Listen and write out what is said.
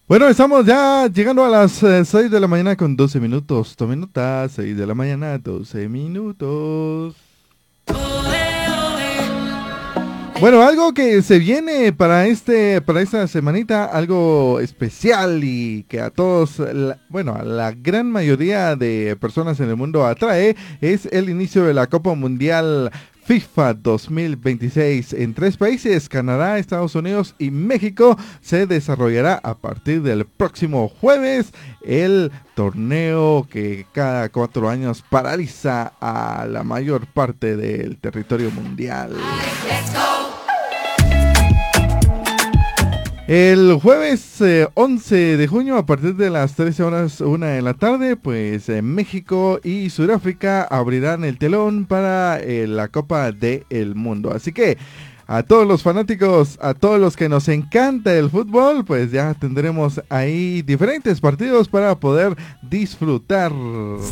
Bueno, estamos ya llegando a las 6 de la mañana con 12 minutos. Tome nota, 6 de la mañana, 12 minutos. Bueno, algo que se viene para esta semanita, algo especial y que a todos, bueno, a la gran mayoría de personas en el mundo atrae, es el inicio de la Copa Mundial FIFA 2026 en tres países, Canadá, Estados Unidos y México. Se desarrollará a partir del próximo jueves el torneo que cada 4 años paraliza a la mayor parte del territorio mundial. El jueves 11 de junio a partir de las 13 horas 1 de la tarde, pues México y Sudáfrica abrirán el telón para la Copa del Mundo. Así que a todos los fanáticos, a todos los que nos encanta el fútbol, pues ya tendremos ahí diferentes partidos para poder disfrutar.